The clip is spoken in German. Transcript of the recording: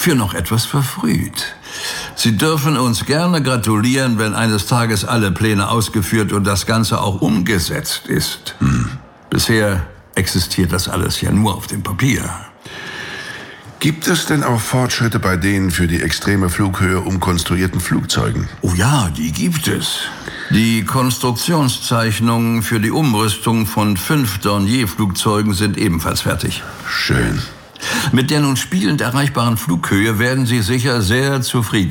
für noch etwas verfrüht. Sie dürfen uns gerne gratulieren, wenn eines Tages alle Pläne ausgeführt und das Ganze auch umgesetzt ist. Bisher existiert das alles ja nur auf dem Papier. Gibt es denn auch Fortschritte bei den für die extreme Flughöhe umkonstruierten Flugzeugen? Oh ja, die gibt es. Die Konstruktionszeichnungen für die Umrüstung von 5 Dornier-Flugzeugen sind ebenfalls fertig. Schön. Mit der nun spielend erreichbaren Flughöhe werden Sie sicher sehr zufrieden